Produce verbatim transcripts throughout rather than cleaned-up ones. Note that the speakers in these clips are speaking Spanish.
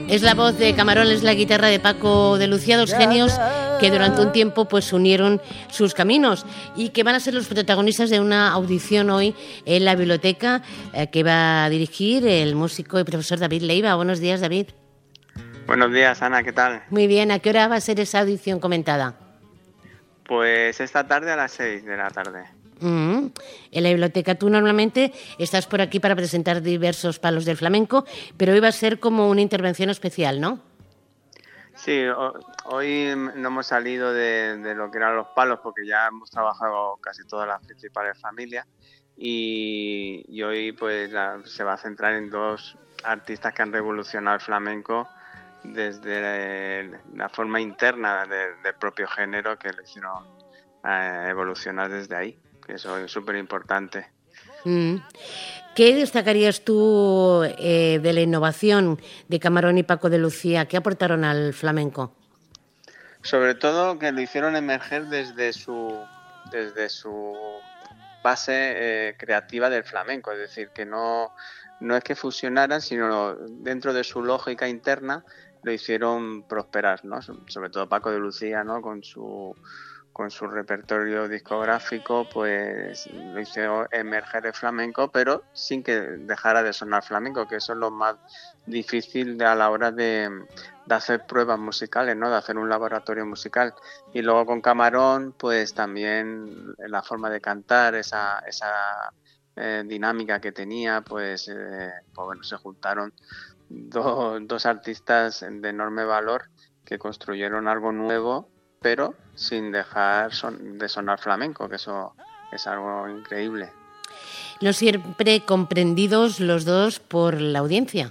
Es la voz de Camarón, es la guitarra de Paco de Lucía, dos genios que durante un tiempo pues unieron sus caminos y que van a ser los protagonistas de una audición hoy en la biblioteca eh, que va a dirigir el músico y profesor David Leiva. Buenos días, David. Buenos días, Ana, ¿qué tal? Muy bien, ¿a qué hora va a ser esa audición comentada? Pues esta tarde a las seis de la tarde. Mm-hmm. En la biblioteca tú normalmente estás por aquí para presentar diversos palos del flamenco, pero hoy va a ser como una intervención especial, ¿no? Sí, hoy no hemos salido de, de lo que eran los palos porque ya hemos trabajado casi todas las principales familias y, y hoy pues la, se va a centrar en dos artistas que han revolucionado el flamenco desde la forma interna de, del propio género, que lo hicieron eh, evolucionar desde ahí, que eso es súper importante. Mm. ¿Qué destacarías tú eh, de la innovación de Camarón y Paco de Lucía? ¿Qué aportaron al flamenco? Sobre todo que lo hicieron emerger desde su, desde su base eh, creativa del flamenco, es decir, que no, no es que fusionaran, sino dentro de su lógica interna lo hicieron prosperar, ¿no? Sobre todo Paco de Lucía, ¿no? Con su con su repertorio discográfico, pues lo hizo emerger el flamenco, pero sin que dejara de sonar flamenco, que eso es lo más difícil a la hora de, de hacer pruebas musicales, ¿no? De hacer un laboratorio musical. Y luego con Camarón, pues también la forma de cantar, esa, esa eh, dinámica que tenía, pues, eh, pues bueno, se juntaron dos, dos artistas de enorme valor que construyeron algo nuevo, pero sin dejar son, de sonar flamenco, que eso es algo increíble. No siempre comprendidos los dos por la audiencia.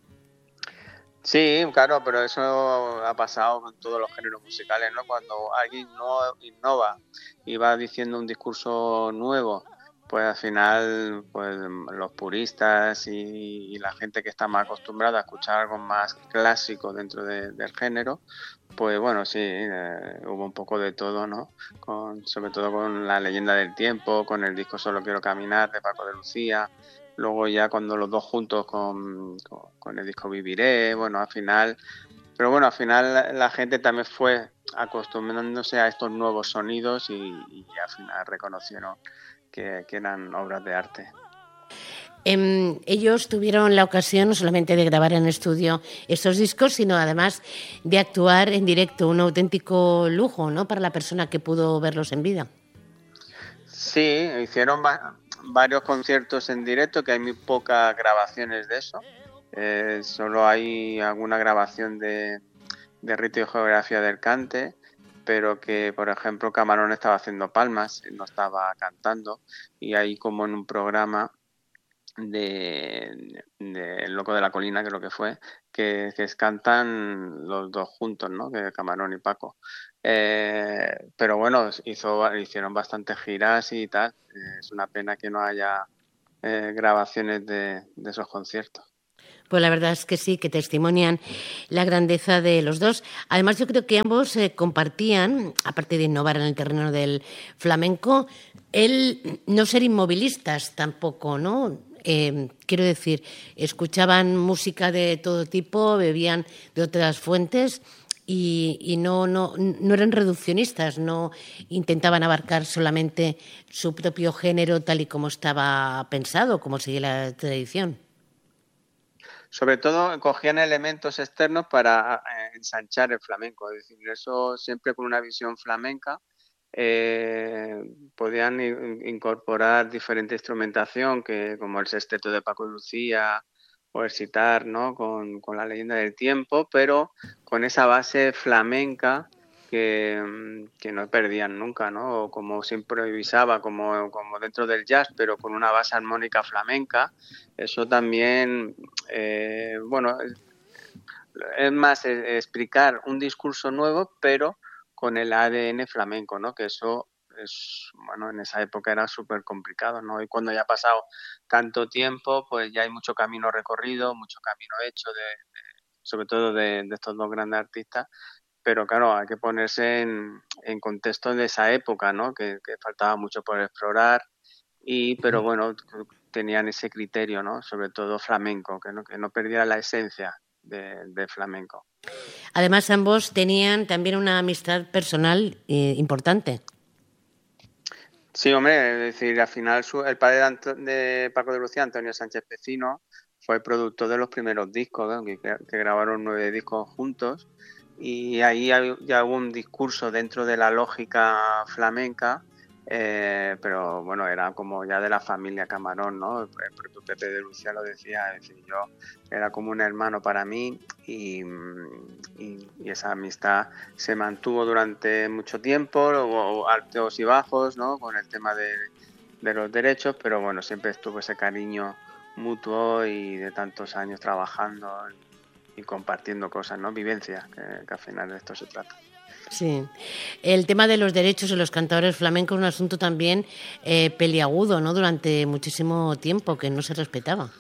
Sí, claro, pero eso ha pasado con todos los géneros musicales, ¿no? Cuando alguien no innova y va diciendo un discurso nuevo, pues al final pues los puristas y, y la gente que está más acostumbrada a escuchar algo más clásico dentro de, del género, pues bueno, sí, eh, hubo un poco de todo, ¿no? Con, sobre todo con La leyenda del tiempo, con el disco Solo quiero caminar de Paco de Lucía, luego ya cuando los dos juntos con, con, con el disco Viviré, bueno, al final, pero bueno, al final la, la gente también fue acostumbrándose a estos nuevos sonidos y, y al final reconocieron que, que eran obras de arte. Eh, ellos tuvieron la ocasión no solamente de grabar en estudio estos discos, sino además de actuar en directo, un auténtico lujo, ¿no?, para la persona que pudo verlos en vida. Sí, hicieron va- varios conciertos en directo, que hay muy pocas grabaciones de eso. Eh, solo hay alguna grabación de, de Rito y Geografía del Cante, pero que, por ejemplo, Camarón estaba haciendo palmas, no estaba cantando, y ahí como en un programa de, de El Loco de la Colina, que es lo que fue, que, que cantan los dos juntos, ¿no? Que Camarón y Paco. Eh, pero bueno, hizo, hicieron bastantes giras y tal. Eh, es una pena que no haya eh, grabaciones de, de esos conciertos. Pues la verdad es que sí, que testimonian la grandeza de los dos. Además, yo creo que ambos eh, compartían, aparte de innovar en el terreno del flamenco, el no ser inmovilistas tampoco, ¿no? Eh, quiero decir, escuchaban música de todo tipo, bebían de otras fuentes y, y no, no, no eran reduccionistas, no intentaban abarcar solamente su propio género tal y como estaba pensado, como sigue la tradición. Sobre todo cogían elementos externos para eh, ensanchar el flamenco, es decir, eso siempre con una visión flamenca. Eh, podían incorporar diferente instrumentación, que como el sexteto de Paco de Lucía o el sitar, ¿no? Con, con La leyenda del tiempo, pero con esa base flamenca que, que no perdían nunca, ¿no? O como se improvisaba, como, como dentro del jazz, pero con una base armónica flamenca. Eso también, eh, bueno, es, es más es explicar un discurso nuevo, pero con el A D N flamenco, ¿no? Que eso es, bueno, en esa época era súper complicado, ¿no? Y cuando ya ha pasado tanto tiempo, pues ya hay mucho camino recorrido, mucho camino hecho, de, de sobre todo de, de estos dos grandes artistas, pero claro, hay que ponerse en, en contexto de esa época, ¿no? Que, que faltaba mucho por explorar, y pero bueno, tenían ese criterio, ¿no? Sobre todo flamenco, que no, que no perdiera la esencia. de, de flamenco. Además, ambos tenían también una amistad personal eh, importante. Sí, hombre, es decir, al final su, el padre de, Anto, de Paco de Lucía, Antonio Sánchez Pecino, fue el productor de los primeros discos, ¿no? que, que grabaron nueve discos juntos, y ahí ya hubo un discurso dentro de la lógica flamenca, eh, pero bueno, era como ya de la familia Camarón, ¿no? El propio Pepe de Lucía lo decía, es decir, yo era como un hermano para mí y, y, y esa amistad se mantuvo durante mucho tiempo, hubo altos y bajos, ¿no? Con el tema de, de los derechos, pero bueno, siempre estuvo ese cariño mutuo y de tantos años trabajando y, y compartiendo cosas, ¿no? Vivencias, que, que al final de esto se trata. Sí, el tema de los derechos de los cantadores flamencos es un asunto también eh, peliagudo, ¿no? Durante muchísimo tiempo, que no se respetaba.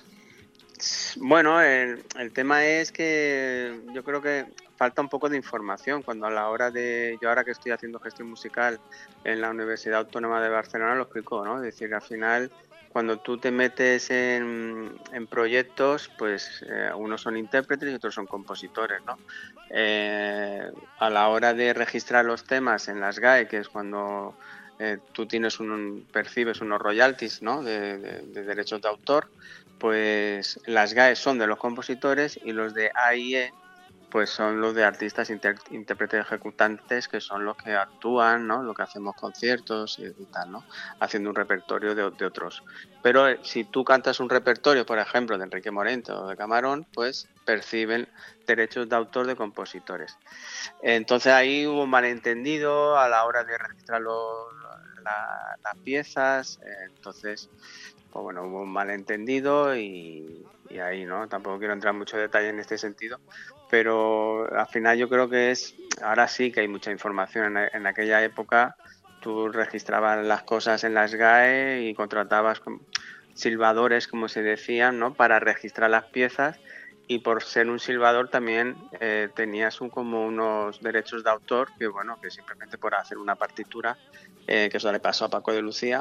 Bueno, el, el tema es que yo creo que falta un poco de información cuando a la hora de... Yo ahora que estoy haciendo gestión musical en la Universidad Autónoma de Barcelona lo explico, ¿no? Es decir, al final cuando tú te metes en, en proyectos, pues eh, unos son intérpretes y otros son compositores, ¿no? Eh, a la hora de registrar los temas en las G A E, que es cuando eh, tú tienes un, percibes unos royalties, ¿no? de, de, de derechos de autor, pues las G A E son de los compositores y los de A I E pues son los de artistas, inter, intérpretes, ejecutantes, que son los que actúan, ¿no? Lo que hacemos conciertos y, y tal, ¿no? Haciendo un repertorio de, de otros. Pero eh, si tú cantas un repertorio, por ejemplo, de Enrique Morente o de Camarón, pues perciben derechos de autor de compositores. Entonces ahí hubo un malentendido a la hora de registrar los, la, las piezas, eh, entonces... Pues bueno, hubo un malentendido y, y ahí, ¿no? Tampoco quiero entrar en mucho detalle en este sentido, pero al final yo creo que es, ahora sí que hay mucha información. En, en aquella época tú registrabas las cosas en las G A E y contratabas silbadores, como se decían, ¿no? Para registrar las piezas, y por ser un silbador también eh, tenías un, como unos derechos de autor que, bueno, que simplemente por hacer una partitura, eh, que eso le pasó a Paco de Lucía,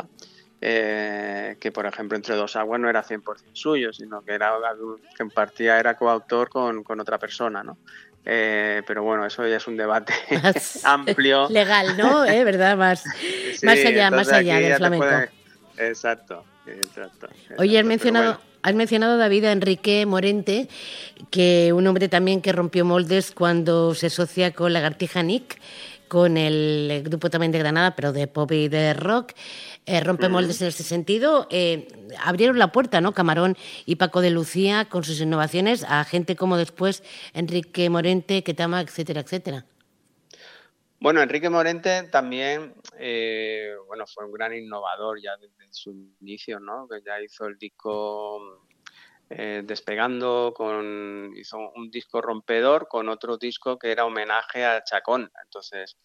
Eh, que por ejemplo Entre dos aguas no era cien por ciento suyo, sino que era que en partida era coautor con, con otra persona, ¿no? Eh, pero bueno, eso ya es un debate amplio. Legal, ¿no? ¿Eh? ¿Verdad? Más, sí, más allá, más allá del flamenco. Puede... Exacto, exacto, exacto. Oye, has mencionado, bueno. has mencionado, David, a Enrique Morente, que un hombre también que rompió moldes cuando se asocia con Lagartija Nick, con el grupo también de Granada, pero de pop y de rock. Eh, rompe moldes en este sentido. Eh, abrieron la puerta, ¿no? Camarón y Paco de Lucía con sus innovaciones a gente como después Enrique Morente, Ketama, etcétera, etcétera. Bueno, Enrique Morente también, eh, bueno, fue un gran innovador ya desde su inicio, ¿no? Que ya hizo el disco eh, Despegando, con, hizo un disco rompedor con otro disco que era homenaje a Chacón. Entonces,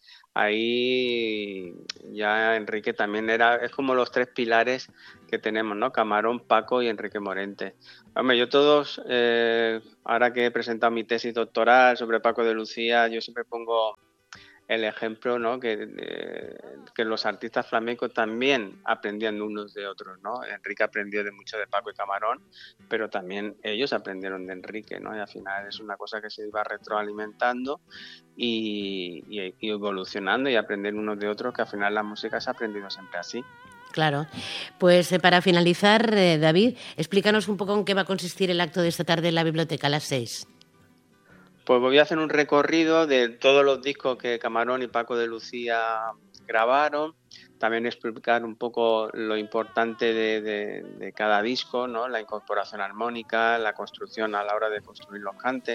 ahí ya Enrique también era, es como los tres pilares que tenemos, ¿no? Camarón, Paco y Enrique Morente. Hombre, yo todos, eh, ahora que he presentado mi tesis doctoral sobre Paco de Lucía, yo siempre pongo el ejemplo, ¿no? que, eh, que los artistas flamencos también aprendían de unos de otros, ¿no? Enrique aprendió de mucho de Paco y Camarón, pero también ellos aprendieron de Enrique, ¿no? Y al final es una cosa que se iba retroalimentando y, y, y evolucionando y aprender unos de otros, que al final la música se ha aprendido siempre así. Claro. Pues eh, para finalizar, eh, David, explícanos un poco en qué va a consistir el acto de esta tarde en la biblioteca a las seis. Pues voy a hacer un recorrido de todos los discos que Camarón y Paco de Lucía grabaron, también explicar un poco lo importante de, de, de cada disco, ¿no? La incorporación armónica, la construcción a la hora de construir los cantes,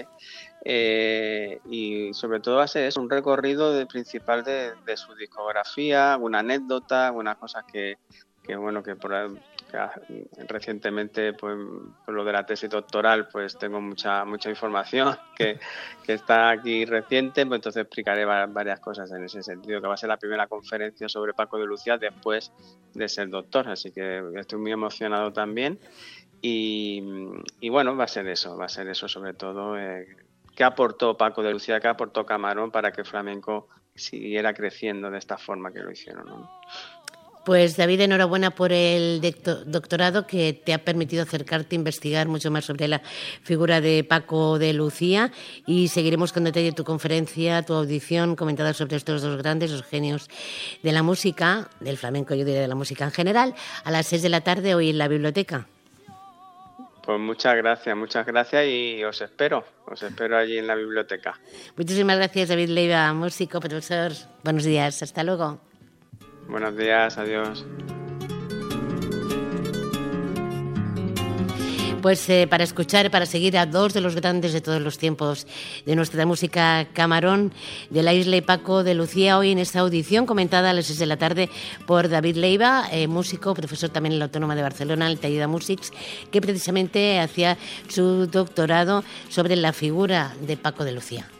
eh, y sobre todo va a ser eso, un recorrido de, principal de, de su discografía, alguna anécdota, algunas cosas que, que bueno, que por recientemente, pues por lo de la tesis doctoral, pues tengo mucha mucha información que, que está aquí reciente, pues entonces explicaré varias cosas en ese sentido, que va a ser la primera conferencia sobre Paco de Lucía después de ser doctor, así que estoy muy emocionado también y, y bueno, va a ser eso, va a ser eso sobre todo, eh, qué aportó Paco de Lucía, qué aportó Camarón para que el flamenco siguiera creciendo de esta forma que lo hicieron, ¿no? Pues David, enhorabuena por el doctorado que te ha permitido acercarte a investigar mucho más sobre la figura de Paco de Lucía, y seguiremos con detalle tu conferencia, tu audición comentada sobre estos dos grandes, los genios de la música, del flamenco, yo diría de la música en general, a las seis de la tarde hoy en la biblioteca. Pues muchas gracias, muchas gracias y os espero, os espero allí en la biblioteca. Muchísimas gracias, David Leiva, músico, profesor. Buenos días, hasta luego. Buenos días, adiós. Pues eh, para escuchar, para seguir a dos de los grandes de todos los tiempos de nuestra música camarón, de la isla y Paco de Lucía, hoy en esta audición comentada a las seis de la tarde por David Leiva, eh, músico, profesor también en la Autónoma de Barcelona, el Taller de Músics, que precisamente hacía su doctorado sobre la figura de Paco de Lucía.